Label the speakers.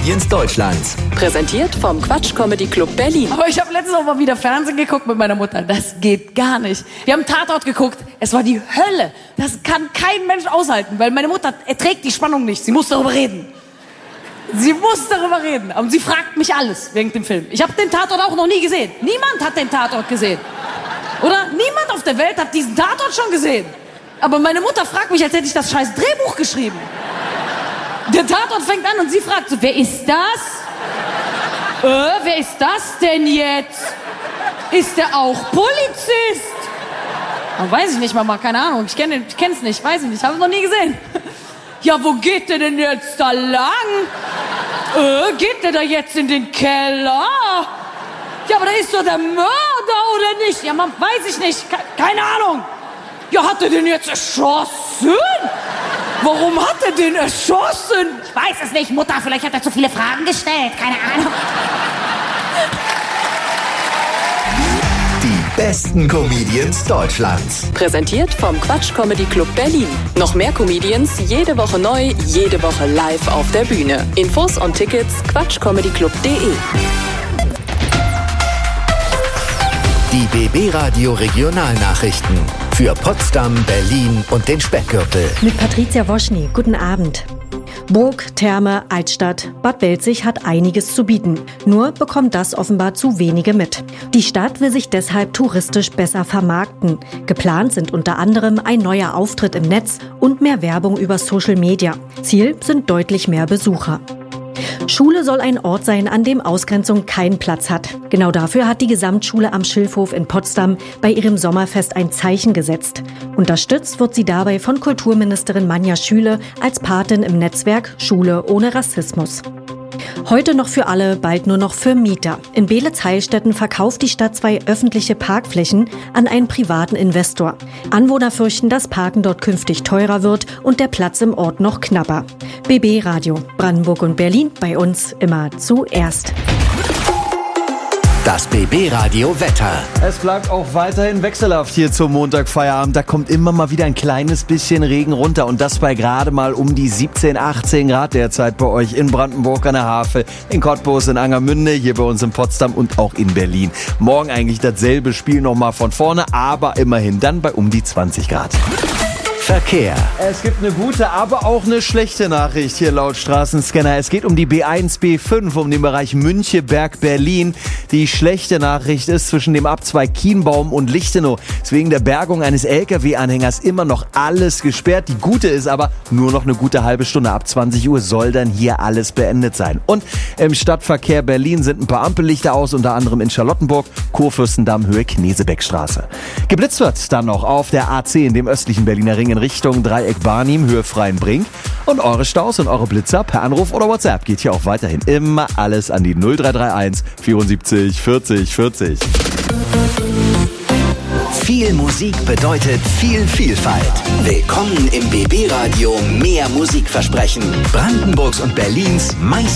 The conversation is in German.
Speaker 1: Comedians Deutschlands.
Speaker 2: Präsentiert vom Quatsch Comedy Club Berlin.
Speaker 3: Aber ich habe letztens auch mal wieder Fernsehen geguckt mit meiner Mutter. Das geht gar nicht. Wir haben Tatort geguckt. Es war die Hölle. Das kann kein Mensch aushalten, weil meine Mutter erträgt die Spannung nicht. Sie muss darüber reden. Sie muss darüber reden. Und sie fragt mich alles wegen dem Film. Ich habe den Tatort auch noch nie gesehen. Niemand hat den Tatort gesehen. Oder? Niemand auf der Welt hat diesen Tatort schon gesehen. Aber meine Mutter fragt mich, als hätte ich das scheiß Drehbuch geschrieben. Der Tatort fängt an und sie fragt so, wer ist das? Wer ist das denn jetzt? Ist der auch Polizist? Oh, weiß ich nicht, Mama, keine Ahnung. Ich kenn's nicht, weiß ich nicht, habe es noch nie gesehen. Ja, wo geht der denn jetzt da lang? Geht der da jetzt in den Keller? Ja, aber da ist doch der Mörder, oder nicht? Ja, Mama, weiß ich nicht, keine Ahnung. Ja, hat er den jetzt erschossen? Warum hat er den erschossen?
Speaker 4: Ich weiß es nicht, Mutter. Vielleicht hat er zu viele Fragen gestellt. Keine Ahnung.
Speaker 1: Die besten Comedians Deutschlands.
Speaker 2: Präsentiert vom Quatsch Comedy Club Berlin. Noch mehr Comedians, jede Woche neu, jede Woche live auf der Bühne. Infos und Tickets quatschcomedyclub.de.
Speaker 1: Die BB Radio Regionalnachrichten für Potsdam, Berlin und den Speckgürtel.
Speaker 5: Mit Patricia Woschny. Guten Abend. Burg, Therme, Altstadt, Bad Belzig hat einiges zu bieten. Nur bekommt das offenbar zu wenige mit. Die Stadt will sich deshalb touristisch besser vermarkten. Geplant sind unter anderem ein neuer Auftritt im Netz und mehr Werbung über Social Media. Ziel sind deutlich mehr Besucher. Schule soll ein Ort sein, an dem Ausgrenzung keinen Platz hat. Genau dafür hat die Gesamtschule am Schilfhof in Potsdam bei ihrem Sommerfest ein Zeichen gesetzt. Unterstützt wird sie dabei von Kulturministerin Manja Schüle als Patin im Netzwerk Schule ohne Rassismus. Heute noch für alle, bald nur noch für Mieter. In Beelitz-Heilstätten verkauft die Stadt 2 öffentliche Parkflächen an einen privaten Investor. Anwohner fürchten, dass Parken dort künftig teurer wird und der Platz im Ort noch knapper. BB Radio, Brandenburg und Berlin, bei uns immer zuerst.
Speaker 1: Das BB Radio Wetter.
Speaker 6: Es bleibt auch weiterhin wechselhaft hier zum Montagfeierabend. Da kommt immer mal wieder ein kleines bisschen Regen runter. Und das bei gerade mal um die 17, 18 Grad derzeit bei euch in Brandenburg an der Havel, in Cottbus, in Angermünde, hier bei uns in Potsdam und auch in Berlin. Morgen eigentlich dasselbe Spiel nochmal von vorne, aber immerhin dann bei um die 20 Grad.
Speaker 1: Verkehr.
Speaker 6: Es gibt eine gute, aber auch eine schlechte Nachricht hier laut Straßenscanner. Es geht um die B1, B5, um den Bereich Müncheberg-Berlin. Die schlechte Nachricht ist, zwischen dem Abzweig Kienbaum und Lichtenau ist wegen der Bergung eines LKW-Anhängers immer noch alles gesperrt. Die gute ist aber, nur noch eine gute halbe Stunde. Ab 20 Uhr soll dann hier alles beendet sein. Und im Stadtverkehr Berlin sind ein paar Ampellichter aus, unter anderem in Charlottenburg, Kurfürstendamm, Höhe Knesebeckstraße. Geblitzt wird dann noch auf der A10, dem östlichen Berliner Ring in Richtung Dreieck Barnim, Höhe Freienbrink. Und eure Staus und eure Blitzer per Anruf oder WhatsApp geht hier auch weiterhin immer alles an die 0331 74 40 40.
Speaker 1: Viel Musik bedeutet viel Vielfalt. Willkommen im BB Radio Mehr Musikversprechen. Brandenburgs und Berlins meist